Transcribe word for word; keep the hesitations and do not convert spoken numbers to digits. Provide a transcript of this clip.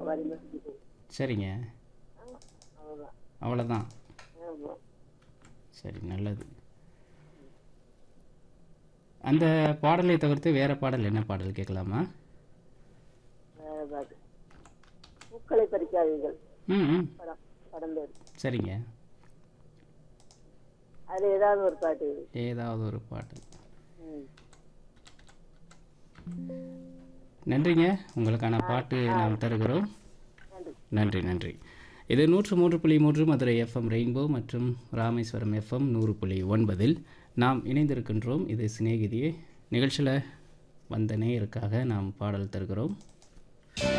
மாதிரி மெசேஜ். சரிங்க. அவ்வளோதான். அவ்வளோதான். ஆமா. சரி, நல்லது. அந்த பாடலை தவிர்த்து வேற பாடல் என்ன பாடல் கேட்கலாமா? வேற பாட்டு. பூக்களை பறிக்காதீர்கள் ம் ம் படம் படம் பேர். சரிங்க. அதுல ஏதாவது ஒரு பாட்டு. ஏதாவது ஒரு பாடல். ம். நன்றிங்க. உங்களுக்கான ஆ பாட்டு ஆ நாம் தருகிறோம். நன்றி. நன்றி நன்றி. இது நூற்று மூன்று புள்ளி மூன்று மதுரை எஃப்எம் ரெயின்போ மற்றும் ராமேஸ்வரம் எஃப்எம் நூறு புள்ளி ஒன்பதில் நாம் இணைந்திருக்கின்றோம். இது சிநேகிதியே நிகழ்ச்சியில் வந்த நேயருக்காக நாம் பாடல் தருகிறோம்.